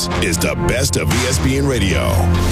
This is the best of ESPN Radio.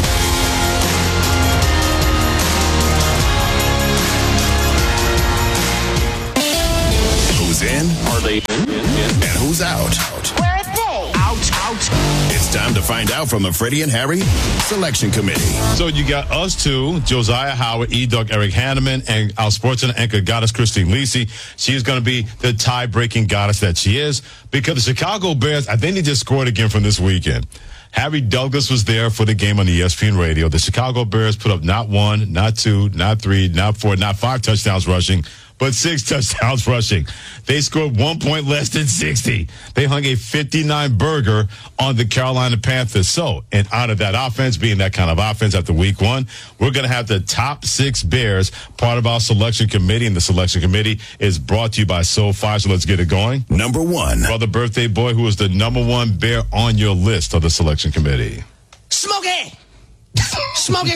Who's in? Are they in? And who's out? Where are they? Out. It's time to find out from the Freddie and Harry Selection Committee. So you got us two, Josiah Howard, E-Dog Eric Hanneman, and our sports anchor goddess Christine Lisi. She is going to be the tie-breaking goddess that she is, because the Chicago Bears, I think they just scored again from this weekend. Harry Douglas was there for the game on the ESPN radio. The Chicago Bears put up not one, not two, not three, not four, not five touchdowns rushing, but 6 touchdowns rushing. They scored 1 point less than 60. They hung a 59 burger on the Carolina Panthers. So, in honor of that offense, being that kind of offense after week 1, we're going to have the top 6 Bears, part of our selection committee. And the selection committee is brought to you by SoFi. So let's get it going. Number 1. Brother Birthday Boy, who is the number 1 Bear on your list of the selection committee? Smokey! Smokey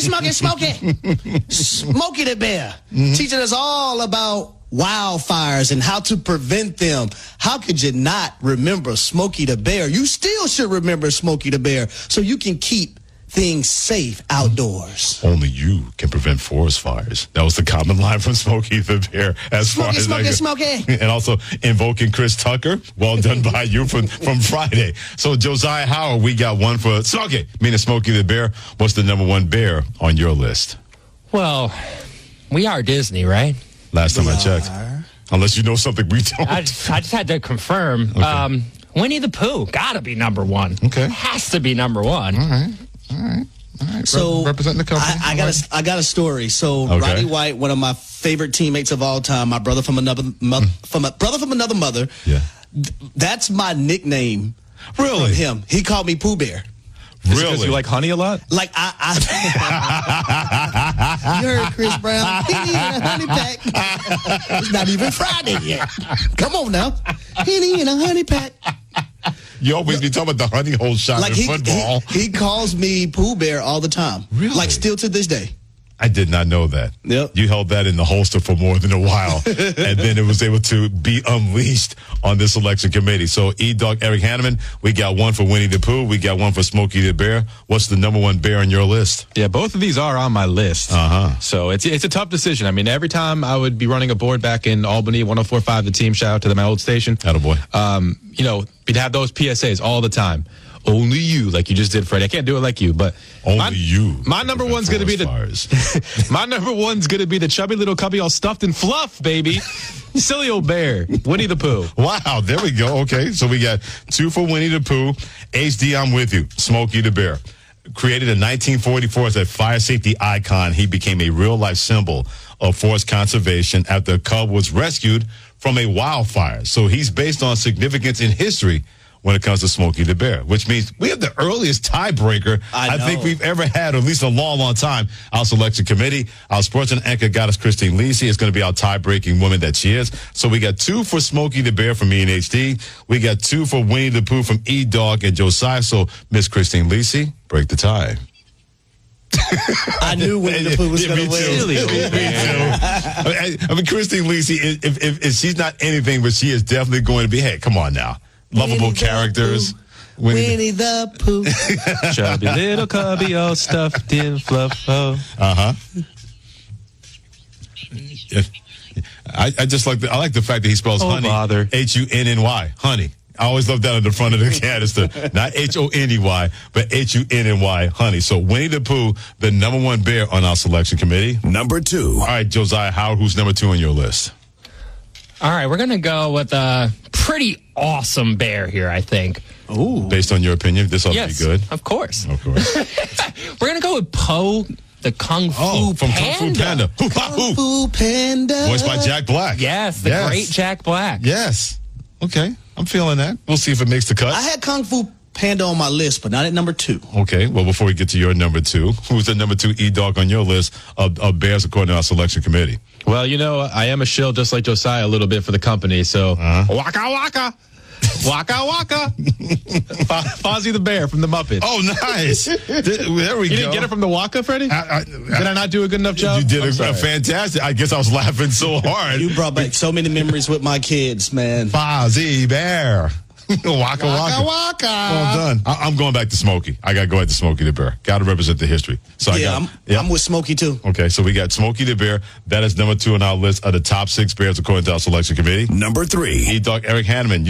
the Bear. Teaching us all about wildfires and how to prevent them. How could you not remember Smokey the Bear? You still should remember Smokey the Bear so you can keep things safe outdoors. Only you can prevent forest fires. That was the common line from Smokey the Bear. Smokey. And also invoking Chris Tucker. Well done by you from Friday. So Josiah Howard, we got one for Smokey, meaning Smokey the Bear. What's the number 1 Bear on your list? Well, we are Disney, right? Last time I checked. Unless you know something we don't. I just had to confirm. Okay. Winnie the Pooh, gotta be number 1. Okay. Has to be number 1. All right. So representing the company. I got a story. So Okay. Roddy White, one of my favorite teammates of all time, my brother from another mother. Yeah. That's my nickname. Really? From him. He called me Pooh Bear. Really? Because you like honey a lot? Like you heard Chris Brown. He need a honey pack. It's not even Friday yet. Come on now. He need a honey pack. You always be talking about the honey hole shot Like in football. he calls me Pooh Bear all the time. Really? Like still to this day. I did not know that. Yep. You held that in the holster for more than a while, and then it was able to be unleashed on this selection committee. So, E-Dog Eric Hanneman, we got one for Winnie the Pooh. We got one for Smokey the Bear. What's the number 1 Bear on your list? Yeah, both of these are on my list. Uh-huh. So it's a tough decision. I mean, every time I would be running a board back in Albany, 104.5, the team, shout out to my old station. Attaboy. We'd have those PSAs all the time. Only you, like you just did, Freddie. I can't do it like you, but you. My number one's gonna be my number 1's gonna be the chubby little cubby all stuffed in fluff, baby. Silly old bear, Winnie the Pooh. Wow, there we go. Okay, so we got 2 for Winnie the Pooh. HD, I'm with you. Smokey the Bear. Created in 1944 as a fire safety icon, he became a real-life symbol of forest conservation after a cub was rescued from a wildfire. So he's based on significance in history when it comes to Smokey the Bear, which means we have the earliest tiebreaker I think we've ever had, or at least a long, long time. Our selection committee, our sports and anchor goddess Christine Lisi is going to be our tie-breaking woman that she is. So we got 2 for Smokey the Bear from me and HD. We got 2 for Winnie the Pooh from E-Dog and Josiah. So Miss Christine Lisi, break the tie. I knew Winnie the Pooh was going to win. Me too. I mean, Christine Lisi, if she's not anything, but she is definitely going to be, hey, come on now. Lovable characters. Winnie the Pooh. Chubby little cubby all stuffed in fluff. Oh. Uh-huh. I just like I like the fact that he spells honey. Bother. Hunny. Honey. I always love that on the front of the canister. Not Honey, but Hunny. Honey. So Winnie the Pooh, the number 1 Bear on our selection committee. Number 2. All right, Josiah Howard, who's number 2 on your list? All right, we're going to go with a pretty awesome bear here, I think. Ooh. Based on your opinion, this ought to be good. Of course. Of course. We're going to go with Poe, the Kung Fu from Panda. Kung Fu Panda. Kung Fu Panda. Voiced by Jack Black. Yes, the great Jack Black. Yes. Okay, I'm feeling that. We'll see if it makes the cut. I had Kung Fu Panda on my list, but not at number 2. Okay, well, before we get to your number 2, who's the number 2 E-Dog on your list of Bears according to our selection committee? Well, I am a shill just like Josiah a little bit for the company, so waka waka. Waka waka. Fozzie the Bear from the Muppets. Oh, nice. There we go. You didn't get it from the Waka, Freddie? Did I not do a good enough job? You did a fantastic. I guess I was laughing so hard. You brought back so many memories with my kids, man. Fozzie Bear. Waka waka. Waka. Well done. I'm going back to Smokey. I got to go back to Smokey the Bear. Got to represent the history. So I'm with Smokey too. Okay, so we got Smokey the Bear. That is number 2 on our list of the top 6 Bears according to our selection committee. Number 3. E-Dog Eric Hanneman.